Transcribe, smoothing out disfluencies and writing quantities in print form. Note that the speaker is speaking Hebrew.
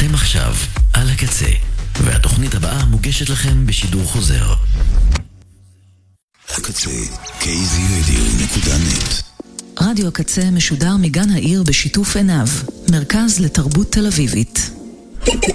אתם עכשיו על הקצה, והתוכנית הבאה מוגשת לכם בשידור חוזר. הקצה, kzradio.net. רדיו הקצה משודר מגן העיר בשיתוף עיניו, מרכז לתרבות תל אביבית.